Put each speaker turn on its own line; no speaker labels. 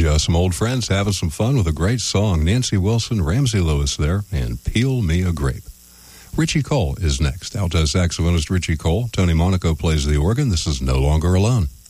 Just some old friends having some fun with a great song. Nancy Wilson, Ramsey Lewis there, and Peel Me a Grape. Richie Cole is next. Alto saxophonist Richie Cole. Tony Monaco plays the organ. This is No Longer Alone.